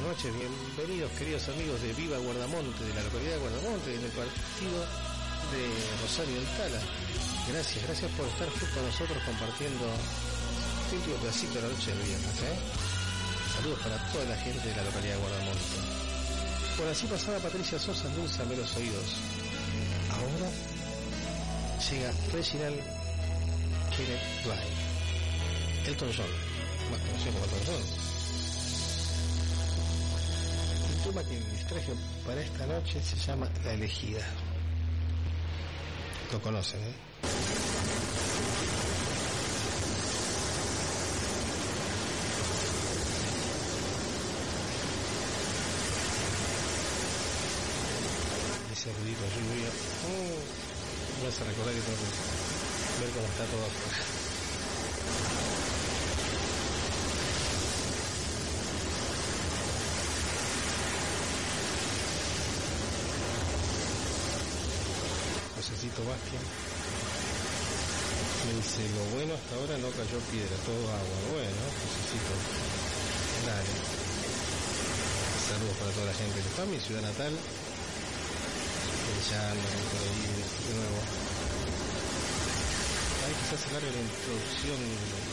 noches, bienvenidos queridos amigos de Viva Guardamonte, de la localidad de Guardamonte, en el partido de Rosario del Tala. Gracias por estar junto a nosotros compartiendo este último pedacito de la noche del viernes. Saludos para toda la gente de la localidad de Guardamonte. Bueno, así pasaba Patricia Sosa, dulzame los oídos. Ahora llega Reginald Kenneth Dwight, Elton John, más conocido como Elton John. El tema que les traje para esta noche se llama La Elegida. Lo conocen, ese ruidito de lluvia. Me hace recordar que tengo que ver cómo está todo afuera. Josecito Vázquez me dice, lo bueno hasta ahora no cayó piedra, todo agua. Bueno, Josecito, dale. Saludos para toda la gente que está en mi ciudad natal. Ya ando por ahí de nuevo. Ay, quizás se larga la introducción